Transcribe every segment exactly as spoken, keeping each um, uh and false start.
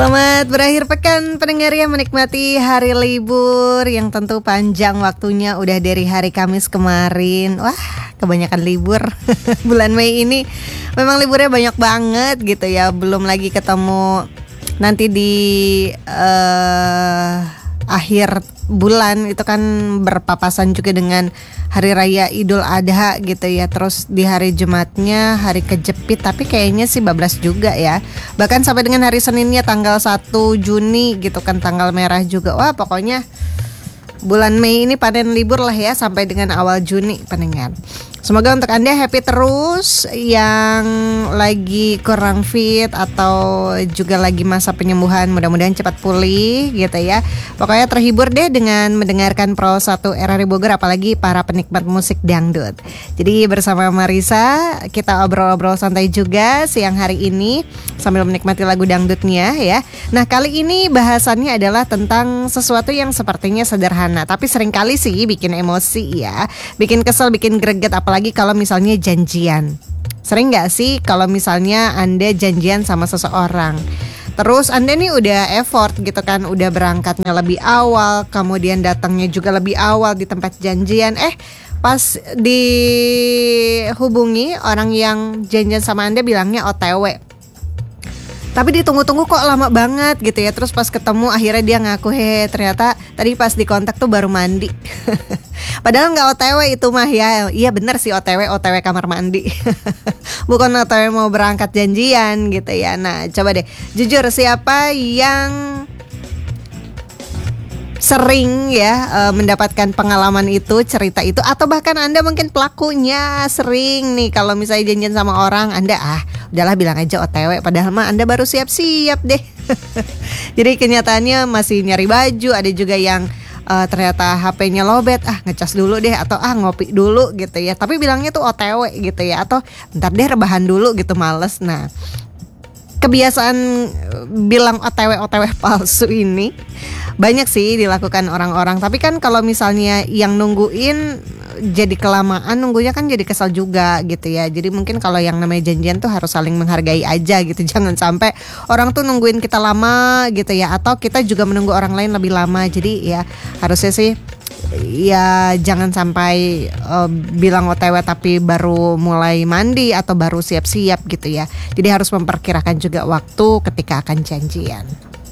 Selamat berakhir pekan pendengar yang menikmati hari libur yang tentu panjang waktunya, udah dari hari Kamis kemarin. Wah, kebanyakan libur. Bulan Mei ini memang liburnya banyak banget gitu ya. Belum lagi ketemu nanti di uh, akhir bulan itu kan berpapasan juga dengan Hari Raya Idul Adha gitu ya. Terus di hari Jumatnya hari kejepit, tapi kayaknya sih bablas juga ya. Bahkan sampai dengan hari Seninnya tanggal satu Juni gitu kan, tanggal merah juga. Wah, pokoknya bulan Mei ini panen libur lah ya, sampai dengan awal Juni pendengar. Semoga untuk Anda happy terus, yang lagi kurang fit atau juga lagi masa penyembuhan, mudah-mudahan cepat pulih gitu ya. Pokoknya terhibur deh dengan mendengarkan Pro satu R R I Bogor, apalagi para penikmat musik dangdut. Jadi bersama Marisa kita obrol-obrol santai juga siang hari ini sambil menikmati lagu dangdutnya ya. Nah, kali ini bahasannya adalah tentang sesuatu yang sepertinya sederhana, tapi seringkali sih bikin emosi ya, bikin kesel, bikin greget, apalagi kalau misalnya janjian. Sering gak sih kalau misalnya Anda janjian sama seseorang, terus Anda nih udah effort gitu kan, udah berangkatnya lebih awal, kemudian datangnya juga lebih awal di tempat janjian, eh pas dihubungi orang yang janjian sama Anda bilangnya O T W, tapi ditunggu-tunggu kok lama banget gitu ya. Terus pas ketemu akhirnya dia ngaku, hehe ternyata tadi pas di kontak tuh baru mandi. Padahal gak O T W itu mah ya. Iya bener sih, O T W, O T W kamar mandi. Bukan O T W mau berangkat janjian gitu ya. Nah coba deh, jujur siapa yang sering ya e, mendapatkan pengalaman itu, cerita itu, atau bahkan Anda mungkin pelakunya sering nih kalau misalnya janjian sama orang, Anda ah udahlah bilang aja O T W, padahal mah Anda baru siap-siap deh. Jadi kenyataannya masih nyari baju, ada juga yang e, ternyata H P-nya lowbat, ah ngecas dulu deh, atau ah ngopi dulu gitu ya, tapi bilangnya tuh O T W gitu ya, atau ntar deh rebahan dulu gitu, males. Nah, kebiasaan bilang O T W O T W palsu ini banyak sih dilakukan orang-orang. Tapi kan kalau misalnya yang nungguin jadi kelamaan, nunggunya kan jadi kesal juga gitu ya. Jadi mungkin kalau yang namanya janjian tuh harus saling menghargai aja gitu. Jangan sampai orang tuh nungguin kita lama gitu ya, atau kita juga menunggu orang lain lebih lama. Jadi ya harusnya sih ya jangan sampai uh, bilang O T W tapi baru mulai mandi atau baru siap-siap gitu ya. Jadi harus memperkirakan juga waktu ketika akan janjian.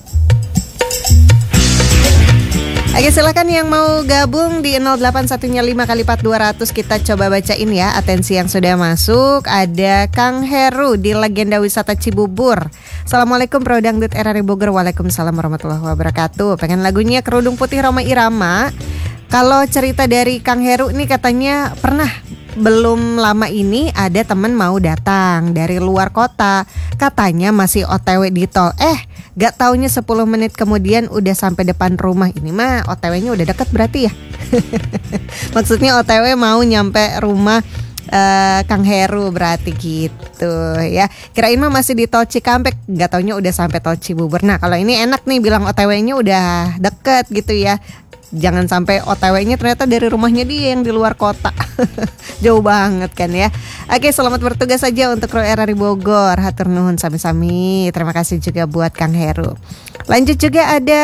Oke, silakan yang mau gabung di nol delapan satu lima kali empat dua ratus. Kita coba bacain ya atensi yang sudah masuk. Ada Kang Heru di Legenda Wisata Cibubur. Assalamualaikum Pro Dangdut R R I Bogor. Waalaikumsalam warahmatullahi wabarakatuh. Pengen lagunya Kerudung Putih Rhoma Irama. Kalau cerita dari Kang Heru nih, katanya pernah belum lama ini ada teman mau datang dari luar kota, katanya masih O T W di tol. Eh gak taunya sepuluh menit kemudian udah sampai depan rumah. Ini mah O T W-nya udah deket berarti ya. Maksudnya O T W mau nyampe rumah uh, Kang Heru berarti gitu ya. Kirain mah masih di tol Cikampek, gak taunya udah sampai tol Cibubur. Nah kalau ini enak nih, bilang O T W-nya udah deket gitu ya. Jangan sampai O T W-nya ternyata dari rumahnya dia yang di luar kota. Jauh banget kan ya. Oke, selamat bertugas saja untuk kru R R I Bogor. Hatur nuhun sami-sami. Terima kasih juga buat Kang Heru. Lanjut juga ada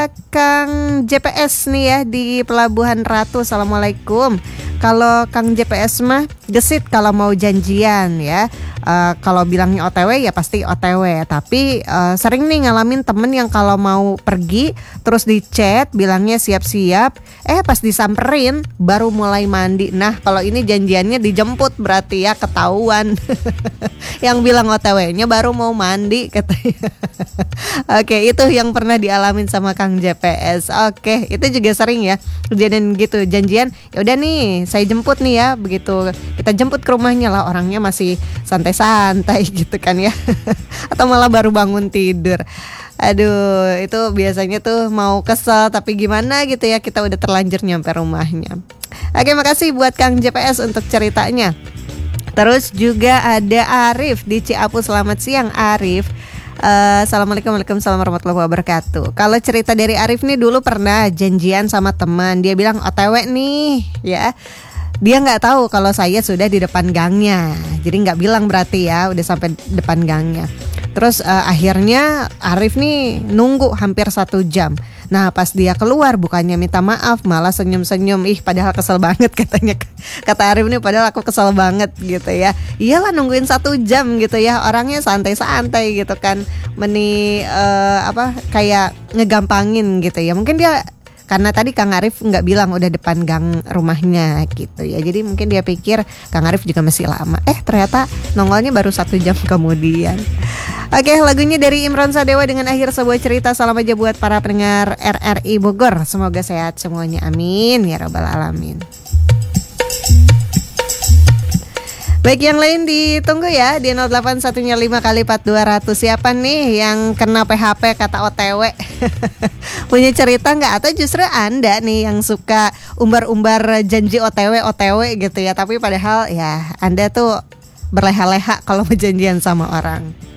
Kang J P S nih ya di Pelabuhan Ratu. Assalamualaikum. Kalau Kang J P S mah gesit kalau mau janjian ya. Uh, kalau bilangnya O T W ya pasti O T W. Tapi uh, sering nih ngalamin temen yang kalau mau pergi terus di chat bilangnya siap-siap, eh pas disamperin baru mulai mandi. Nah kalau ini janjiannya dijemput berarti ya ketahuan. Yang bilang O T W-nya baru mau mandi katanya. Oke, itu yang pernah dialamin sama Kang J P S. Oke, itu juga sering ya kejadian gitu, janjian ya udah nih saya jemput nih ya, begitu kita jemput ke rumahnya lah orangnya masih santai-santai gitu kan ya. Atau malah baru bangun tidur. Aduh, itu biasanya tuh mau kesel, tapi gimana gitu ya, kita udah terlanjur nyampe rumahnya. Oke, makasih buat Kang J P S untuk ceritanya. Terus juga ada Arif di Ciapu. Selamat siang Arif. Uh, Assalamualaikum Waalaikumsalam warahmatullahi wabarakatuh. Kalau cerita dari Arif nih, dulu pernah janjian sama teman. Dia bilang O T W nih ya. Dia gak tahu kalau saya sudah di depan gangnya. Jadi gak bilang berarti ya udah sampai depan gangnya. Terus uh, akhirnya Arif nih nunggu hampir satu jam. Nah pas dia keluar bukannya minta maaf, malah senyum-senyum. Ih padahal kesel banget katanya. Kata Arif nih padahal aku kesel banget gitu ya. Iyalah nungguin satu jam gitu ya. Orangnya santai-santai gitu kan. Meni uh, apa kayak ngegampangin gitu ya. Mungkin dia karena tadi Kang Arif nggak bilang udah depan gang rumahnya gitu ya. Jadi mungkin dia pikir Kang Arif juga masih lama. Eh ternyata nongolnya baru satu jam kemudian. Oke, lagunya dari Imron Sadewa dengan Akhir Sebuah Cerita. Salam aja buat para pendengar R R I Bogor. Semoga sehat semuanya, amin ya rabbal alamin. Baik, yang lain ditunggu ya di nol delapan satu lima kali empat dua ratus. Siapa nih yang kena P H P kata O T W? Punya cerita nggak? Atau justru Anda nih yang suka umbar-umbar janji O T W O T W gitu ya. Tapi padahal ya Anda tuh berleha-leha kalau berjanjian sama orang.